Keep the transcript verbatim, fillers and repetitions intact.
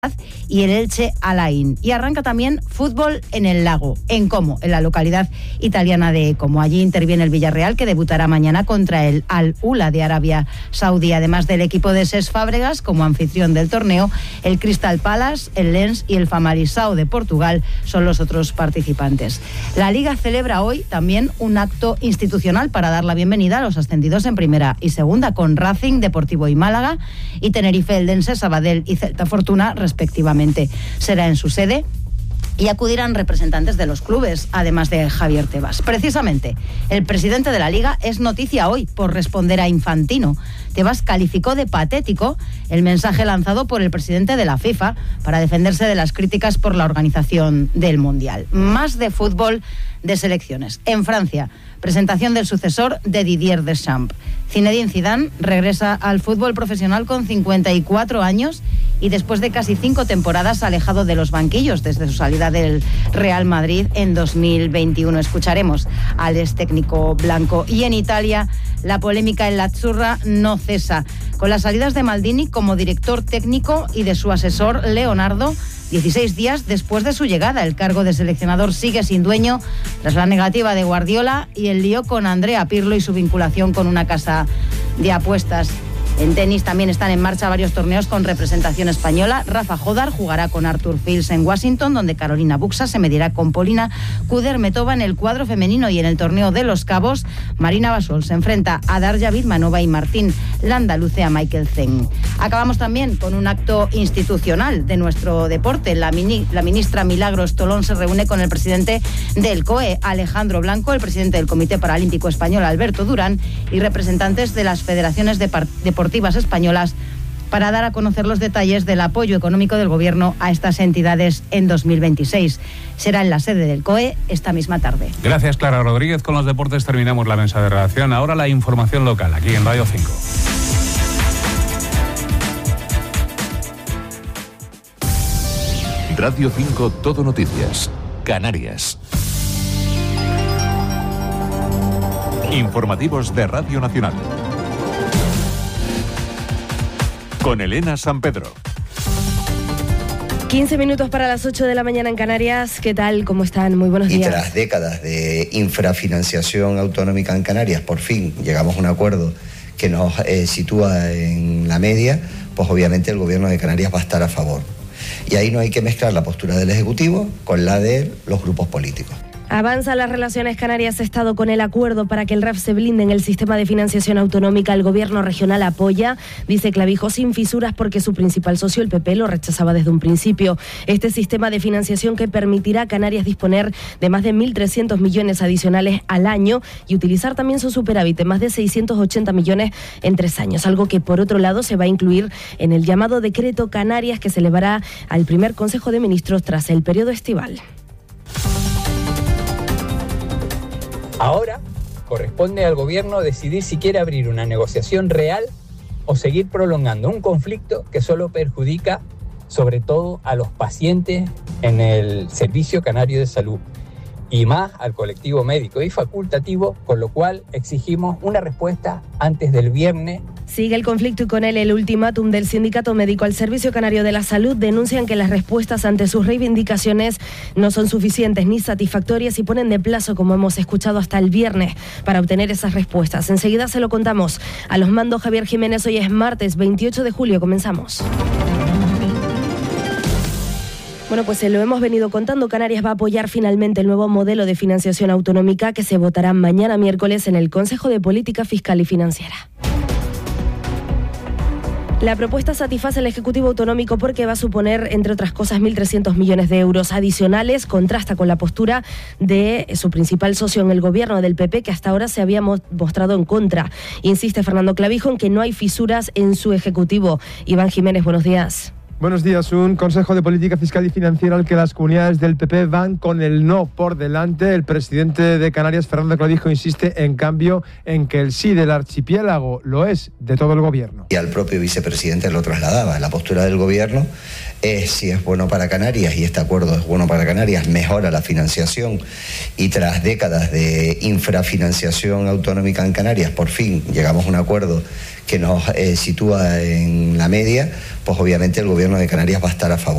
y el Elche Alain. Y arranca también fútbol en el Lago, en Como, en la localidad italiana de Como. Allí interviene el Villarreal, que debutará mañana contra el Al-Ula de Arabia Saudí. Además del equipo de Ses Fábregas, como anfitrión del torneo, el Crystal Palace, el Lens y el Famalicão de Portugal son los otros participantes. La Liga celebra hoy también un acto institucional para dar la bienvenida a los ascendidos en primera y segunda, con Racing, Deportivo y Málaga, y Tenerife, Eldense, Sabadell y Celta Fortuna, respectivamente. Será en su sede y acudirán representantes de los clubes, además de Javier Tebas. Precisamente, el presidente de la Liga es noticia hoy por responder a Infantino. Tebas calificó de patético el mensaje lanzado por el presidente de la FIFA para defenderse de las críticas por la organización del Mundial. Más de fútbol de selecciones. En Francia, presentación del sucesor de Didier Deschamps. Zinedine Zidane regresa al fútbol profesional con cincuenta y cuatro años y después de casi cinco temporadas alejado de los banquillos desde su salida del Real Madrid en dos mil veintiuno. Escucharemos al ex técnico blanco. Y en Italia, la polémica en la Azzurra no cesa, con las salidas de Maldini como director técnico y de su asesor Leonardo. dieciséis días después de su llegada, el cargo de seleccionador sigue sin dueño tras la negativa de Guardiola y el lío con Andrea Pirlo y su vinculación con una casa de apuestas. En tenis también están en marcha varios torneos con representación española. Rafa Jodar jugará con Arthur Fields en Washington, donde Carolina Buxa se medirá con Polina Kudermetova en el cuadro femenino, y en el torneo de Los Cabos, Marina Basol se enfrenta a Darja Vidmanova y Martín Landaluce a Michael Zeng. Acabamos también con un acto institucional de nuestro deporte. La, mini, la ministra Milagros Tolón se reúne con el presidente del C O E, Alejandro Blanco, el presidente del Comité Paralímpico Español, Alberto Durán, y representantes de las federaciones de deportivas españolas para dar a conocer los detalles del apoyo económico del Gobierno a estas entidades en dos mil veintiséis. Será en la sede del C O E esta misma tarde. Gracias, Clara Rodríguez. Con los deportes terminamos la mesa de redacción. Ahora la información local, aquí en Radio cinco. Radio cinco, Todo Noticias, Canarias. Informativos de Radio Nacional. Con Elena San Pedro. quince minutos para las ocho de la mañana en Canarias. ¿Qué tal? ¿Cómo están? Muy buenos días. Y tras décadas de infrafinanciación autonómica en Canarias, por fin llegamos a un acuerdo que nos eh, sitúa en la media, pues obviamente el Gobierno de Canarias va a estar a favor. Y ahí no hay que mezclar la postura del Ejecutivo con la de los grupos políticos. Avanza las relaciones Canarias-Estado con el acuerdo para que el R E F se blinde en el sistema de financiación autonómica. El gobierno regional apoya, dice Clavijo, sin fisuras, porque su principal socio, el P P, lo rechazaba desde un principio. Este sistema de financiación que permitirá a Canarias disponer de más de mil trescientos millones adicionales al año y utilizar también su superávit de más de seiscientos ochenta millones en tres años. Algo que, por otro lado, se va a incluir en el llamado Decreto Canarias, que se elevará al primer Consejo de Ministros tras el periodo estival. Ahora corresponde al gobierno decidir si quiere abrir una negociación real o seguir prolongando un conflicto que solo perjudica sobre todo a los pacientes en el Servicio Canario de Salud y más al colectivo médico y facultativo, con lo cual exigimos una respuesta antes del viernes. Sigue el conflicto y con él el ultimátum del Sindicato Médico al Servicio Canario de la Salud. Denuncian que las respuestas ante sus reivindicaciones no son suficientes ni satisfactorias y ponen de plazo, como hemos escuchado, hasta el viernes para obtener esas respuestas. Enseguida se lo contamos. A los mandos, Javier Jiménez. Hoy es martes veintiocho de julio. Comenzamos. Bueno, pues se lo hemos venido contando. Canarias va a apoyar finalmente el nuevo modelo de financiación autonómica que se votará mañana miércoles en el Consejo de Política Fiscal y Financiera. La propuesta satisface al Ejecutivo Autonómico porque va a suponer, entre otras cosas, mil trescientos millones de euros adicionales. Contrasta con la postura de su principal socio en el gobierno, del P P, que hasta ahora se había mostrado en contra. Insiste Fernando Clavijo en que no hay fisuras en su Ejecutivo. Iván Jiménez, buenos días. Buenos días. Un Consejo de Política Fiscal y Financiera al que las comunidades del P P van con el no por delante. El presidente de Canarias, Fernando Clavijo, insiste en cambio en que el sí del archipiélago lo es de todo el gobierno. Y al propio vicepresidente lo trasladaba. La postura del gobierno es, si es bueno para Canarias y este acuerdo es bueno para Canarias, mejora la financiación, y tras décadas de infrafinanciación autonómica en Canarias, por fin llegamos a un acuerdo que nos eh, sitúa en la media, pues obviamente el gobierno de Canarias va a estar a favor.